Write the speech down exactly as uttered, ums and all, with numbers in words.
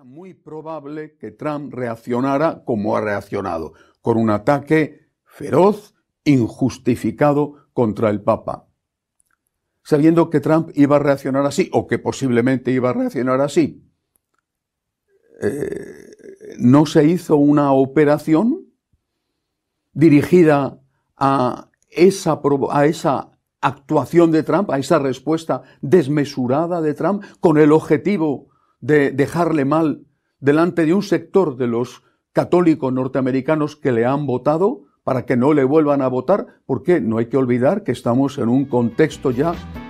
muy probable que Trump reaccionara como ha reaccionado, con un ataque feroz, injustificado contra el Papa. Sabiendo que Trump iba a reaccionar así, o que posiblemente iba a reaccionar así, eh, no se hizo una operación dirigida a esa, a esa actuación de Trump, a esa respuesta desmesurada de Trump, con el objetivo de dejarle mal delante de un sector de los católicos norteamericanos que le han votado, para que no le vuelvan a votar, porque no hay que olvidar que estamos en un contexto ya